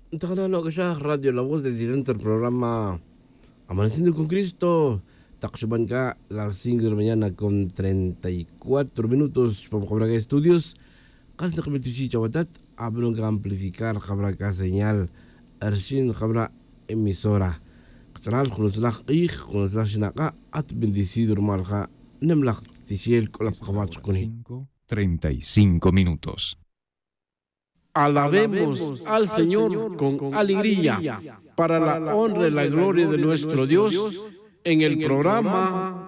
Takalalo ka siya, Radio La Voz, desde dentro del programa Amaneciendo con Cristo. Taksuban ka, las 5 de la mañana con 34 minutos. Vamos a hablar de estudios. Kas na kami tusi chawatat, ablong ka amplificar, kabra ka señal, arshin kabra emisora. Katanal, kung nasalak kung nasalak sinaka, at bendecido normal ka, nemlak tisiel kolap kabatsu kuni. 35 minutos. Alabemos al Señor con alegría para la honra y la gloria de nuestro Dios en el programa